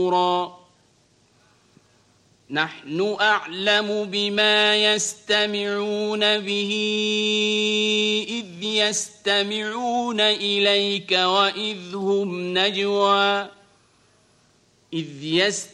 نحن أعلم بما يستمعون به إذ يستمعون إليك وإذ هم نجوى